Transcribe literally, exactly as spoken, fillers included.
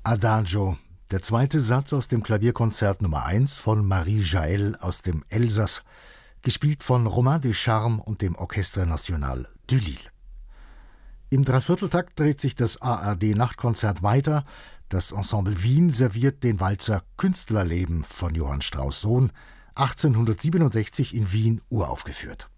Adagio, der zweite Satz aus dem Klavierkonzert Nummer eins von Marie Jaël aus dem Elsass, gespielt von Romain Descharmes und dem Orchestre National de Lille. Im Dreivierteltakt dreht sich das A R D-Nachtkonzert weiter. Das Ensemble Wien serviert den Walzer Künstlerleben von Johann Strauss Sohn, achtzehnhundertsiebenundsechzig in Wien uraufgeführt.